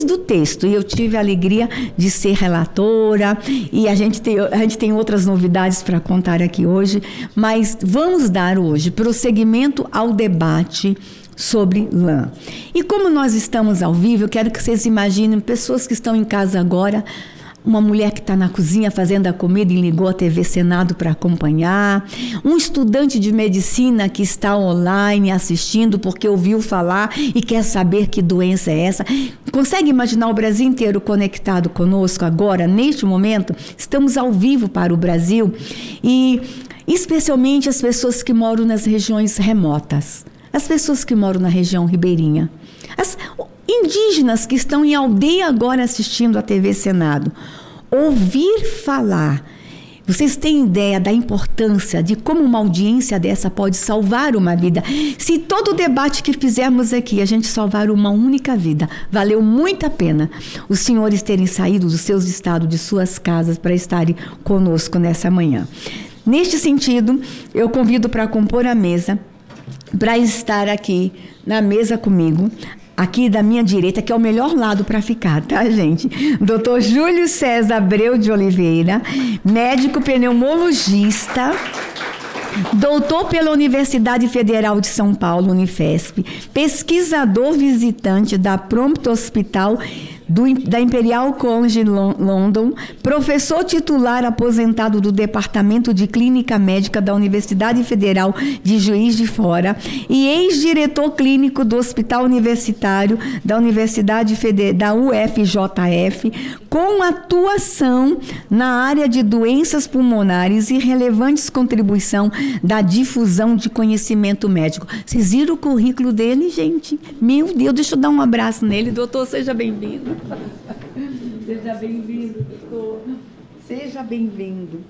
do texto, e eu tive a alegria de ser relatora, e a gente tem outras novidades para contar aqui hoje, mas vamos dar hoje prosseguimento ao debate sobre lã. E como nós estamos ao vivo, eu quero que vocês imaginem pessoas que estão em casa agora, uma mulher que está na cozinha fazendo a comida e ligou a TV Senado para acompanhar, um estudante de medicina que está online assistindo porque ouviu falar e quer saber que doença é essa. Consegue imaginar o Brasil inteiro conectado conosco agora, neste momento? Estamos ao vivo para o Brasil e especialmente as pessoas que moram nas regiões remotas, as pessoas que moram na região ribeirinha, as indígenas que estão em aldeia agora assistindo a TV Senado. Ouvir falar. Vocês têm ideia da importância de como uma audiência dessa pode salvar uma vida? Se todo o debate que fizermos aqui a gente salvar uma única vida, valeu muito a pena os senhores terem saído dos seus estados, de suas casas, para estarem conosco nessa manhã. Neste sentido, eu convido para compor a mesa, para estar aqui na mesa comigo, aqui da minha direita, que é o melhor lado para ficar, tá, gente? Dr. Júlio César Abreu de Oliveira, médico pneumologista, doutor pela Universidade Federal de São Paulo, Unifesp, pesquisador visitante da Prompt Hospital da Imperial College London, professor titular aposentado do Departamento de Clínica Médica da Universidade Federal de Juiz de Fora e ex-diretor clínico do Hospital Universitário da Universidade da UFJF, com atuação na área de doenças pulmonares e relevantes contribuição da difusão de conhecimento médico. Vocês viram o currículo dele, gente? Meu Deus, deixa eu dar um abraço nele. Doutor, seja bem-vindo. Seja bem-vindo, doutor. Seja bem-vindo.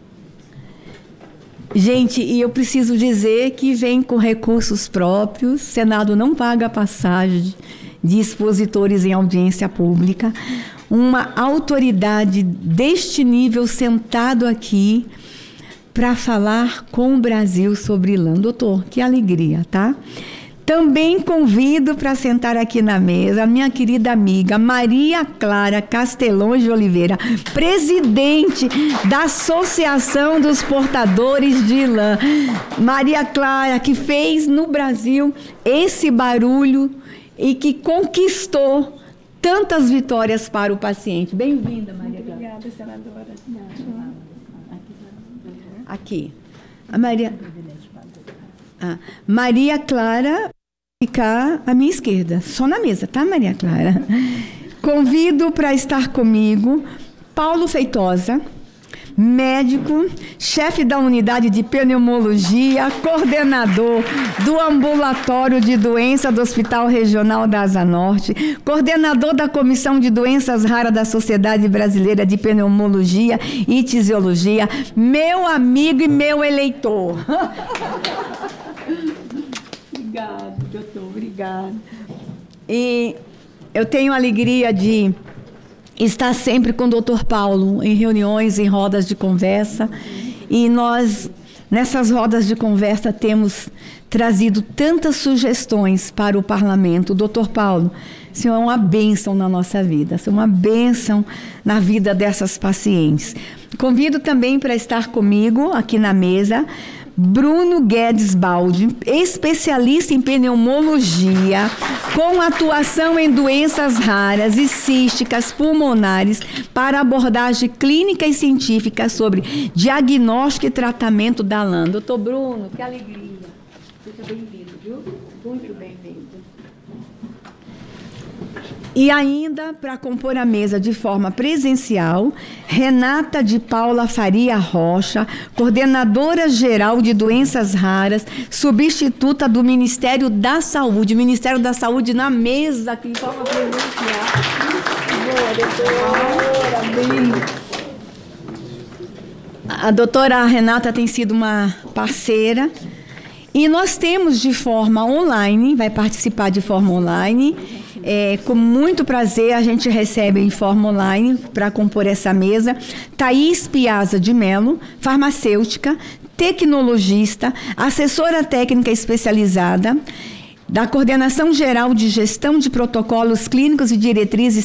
Gente, e eu preciso dizer que vem com recursos próprios, o Senado não paga passagem de expositores em audiência pública, uma autoridade deste nível sentado aqui para falar com o Brasil sobre lã. Doutor, que alegria, tá? Também convido para sentar aqui na mesa a minha querida amiga Maria Clara Castelões de Oliveira, presidente da Associação dos Portadores de Lã. Maria Clara, que fez no Brasil esse barulho e que conquistou tantas vitórias para o paciente. Bem-vinda, Maria Clara. Obrigada, senadora. Aqui. A Maria Clara ficar à minha esquerda, só na mesa, tá, Maria Clara? Convido para estar comigo Paulo Feitosa, médico, chefe da unidade de pneumologia, coordenador do ambulatório de doença do Hospital Regional da Asa Norte, coordenador da Comissão de Doenças Raras da Sociedade Brasileira de Pneumologia e Tisiologia, meu amigo e meu eleitor. Obrigado, doutor, obrigado. E eu tenho a alegria de estar sempre com o doutor Paulo em reuniões, em rodas de conversa. E nós, nessas rodas de conversa, temos trazido tantas sugestões para o parlamento. Doutor Paulo, o senhor é uma bênção na nossa vida, o senhor é uma bênção na vida dessas pacientes. Convido também para estar comigo aqui na mesa Bruno Guedes Baldi, especialista em pneumologia, com atuação em doenças raras e císticas pulmonares para abordagem clínica e científica sobre diagnóstico e tratamento da lã. Doutor Bruno, que alegria. Seja bem-vindo, viu? Muito bem-vindo. E ainda, para compor a mesa de forma presencial, Renata de Paula Faria Rocha, coordenadora geral de doenças raras, substituta do Ministério da Saúde. O Ministério da Saúde na mesa, aqui, de forma presencial. Boa, doutora, bem. A doutora Renata tem sido uma parceira. E nós temos de forma online, vai participar de forma online. Com muito prazer, a gente recebe em forma online para compor essa mesa Thaís Piazza de Mello, farmacêutica, tecnologista, assessora técnica especializada, da Coordenação Geral de Gestão de Protocolos Clínicos e Diretrizes